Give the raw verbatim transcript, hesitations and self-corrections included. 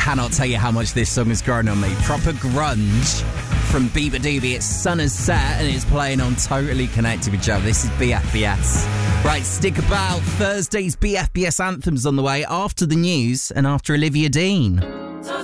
cannot tell you how much this song has grown on me. Proper grunge from Bieber Doobie. It's Sun Has Set and it's playing on Totally Connected with Joe. This is B F B S. Right, stick about. Thursday's B F B S anthems on the way after the news and after Olivia Dean.